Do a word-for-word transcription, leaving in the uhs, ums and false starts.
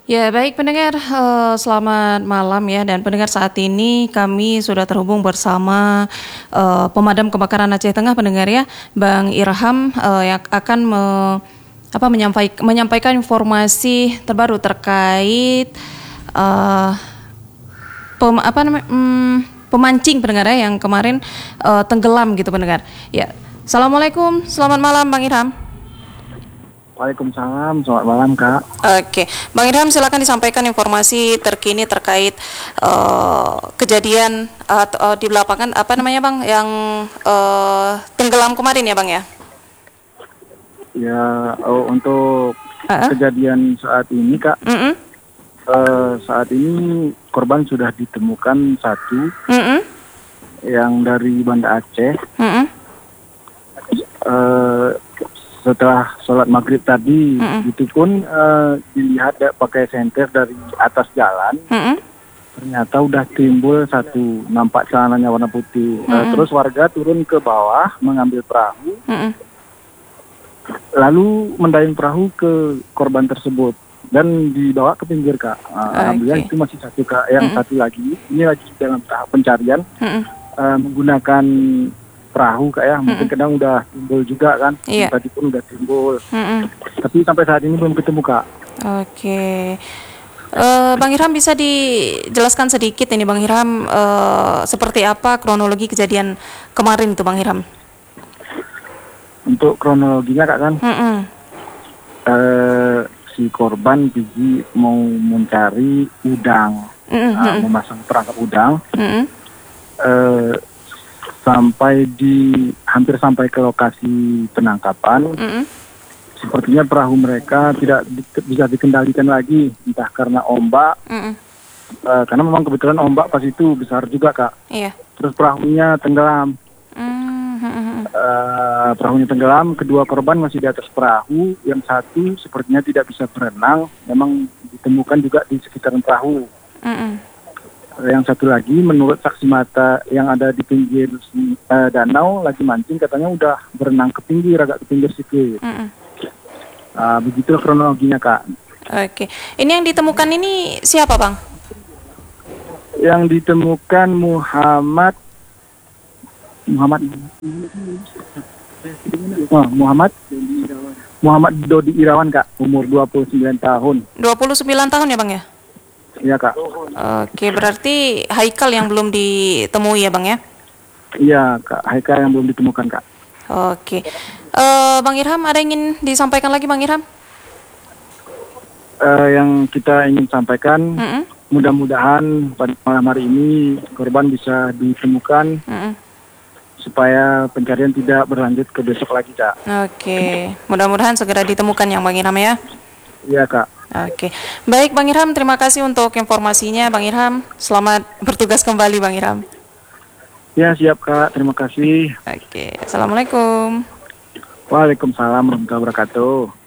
Ya, baik pendengar, eh, selamat malam ya. Dan pendengar, saat ini kami sudah terhubung bersama eh, pemadam kebakaran Aceh Tengah, pendengar ya, Bang Irham, eh, yang akan me, apa, menyampaik- menyampaikan informasi terbaru terkait eh, pem, apa namanya, hmm, pemancing, pendengar ya, yang kemarin eh, tenggelam gitu, pendengar. Ya, Assalamualaikum, selamat malam Bang Irham. Waalaikumsalam, selamat malam Kak. Oke, Bang Irham, silakan disampaikan informasi terkini terkait uh, kejadian uh, t- uh, di lapangan, apa namanya Bang, yang uh, tenggelam kemarin ya Bang ya? Ya, oh, untuk Uh-uh. kejadian saat ini Kak, Mm-mm. eh, saat ini korban sudah ditemukan satu Mm-mm. yang dari Banda Aceh. Mm-mm. Eh, setelah sholat maghrib tadi, Mm-mm. itu pun eh, dilihat da- pakai senter dari atas jalan, Mm-mm. ternyata udah timbul satu, nampak celananya warna putih. Eh, Mm-mm. terus warga turun ke bawah mengambil perahu, Mm-mm. lalu mendayung perahu ke korban tersebut dan dibawa ke pinggir Kak. Uh, Alhamdulillah Oke. itu masih satu Kak. Yang Mm-mm. satu lagi ini lagi dalam tahap pencarian Mm-mm. uh, menggunakan perahu Kak ya. Mungkin Mm-mm. kadang udah timbul juga kan. Iya. Tadi pun udah timbul. Mm-mm. Tapi sampai saat ini belum ketemu Kak. Oke. Eh, Bang Irham, bisa dijelaskan sedikit ini Bang Irham, eh, seperti apa kronologi kejadian kemarin itu Bang Irham? Untuk kronologinya Kak kan, Mm-mm. uh, si korban pergi mau mencari udang, Mm-mm. uh, memasang perangkap udang. Mm-mm. Uh, sampai di hampir sampai ke lokasi penangkapan, Mm-mm. sepertinya perahu mereka tidak di- bisa dikendalikan lagi, entah karena ombak, Mm-mm. eh, karena memang kebetulan ombak pas itu besar juga Kak. Iya. Terus perahunya tenggelam, Mm-mm. Eh, perahunya tenggelam, kedua korban masih di atas perahu, yang satu sepertinya tidak bisa berenang, memang ditemukan juga di sekitaran perahu. Mm-mm. Yang satu lagi menurut saksi mata yang ada di pinggir eh, danau lagi mancing, katanya udah berenang ke pinggir, agak ke pinggir sedikit. Mm-mm. Ah, begitulah kronologinya Kak. Oke, ini yang ditemukan ini siapa Bang? Yang ditemukan Muhammad Muhammad oh, Muhammad Muhammad Dodi Irawan Kak, umur dua puluh sembilan tahun. dua puluh sembilan tahun ya Bang ya? Iya Kak. Oke, berarti Haikal yang belum ditemui ya Bang ya? Iya Kak, Haikal yang belum ditemukan Kak. Oke, Eh, Bang Irham, ada yang ingin disampaikan lagi Bang Irham? Eh, yang kita ingin sampaikan, Mm-mm. mudah-mudahan pada malam hari ini korban bisa ditemukan Mm-mm. supaya pencarian tidak berlanjut ke besok lagi Kak. Oke, mudah-mudahan segera ditemukan yang Bang Irham ya. Iya Kak. Oke, baik Bang Irham, terima kasih untuk informasinya Bang Irham. Selamat bertugas kembali Bang Irham. Ya siap Kak, terima kasih. Oke, Assalamualaikum. Waalaikumsalam warahmatullahi wabarakatuh.